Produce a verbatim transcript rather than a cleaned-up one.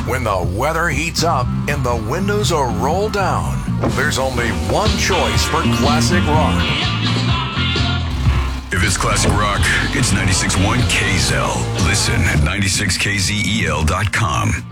When the weather heats up and the windows are rolled down, there's only one choice for classic rock. If it's classic rock, it's ninety-six point one K Z L. Listen at ninety-six K Z E L dot com.